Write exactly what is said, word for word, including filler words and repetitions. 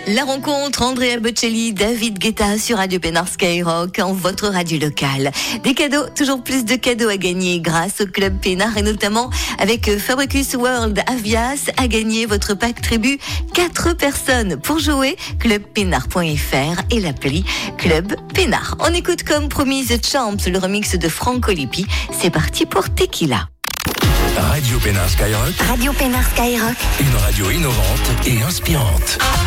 La rencontre, Andrea Bocelli, David Guetta sur Radio Pénard Skyrock, en votre radio locale. Des cadeaux, toujours plus de cadeaux à gagner grâce au Club Pénard et notamment avec Fabricus World Avias à gagner votre pack tribu quatre personnes. Pour jouer, club pénard point f r et l'appli Club Pénard. On écoute comme promis The Champs, le remix de Franco Lippi. C'est parti pour Tequila. Radio Pénard Skyrock. Radio Pénard Skyrock. Une radio innovante et inspirante.